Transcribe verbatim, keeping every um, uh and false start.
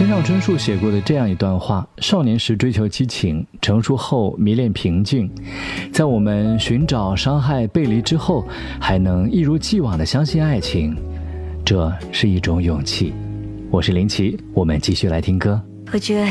村上春树写过的这样一段话：少年时追求激情，成熟后迷恋平静，在我们寻找伤害背离之后，还能一如既往地相信爱情，这是一种勇气。我是林奇，我们继续来听歌。 我觉得